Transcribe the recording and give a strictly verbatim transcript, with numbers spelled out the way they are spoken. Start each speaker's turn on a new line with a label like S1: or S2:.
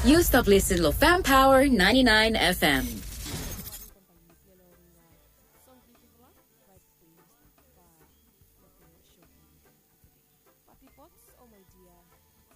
S1: You stop listening to Fam Power ninety-nine F M.
S2: Papi Pots, oh my dear.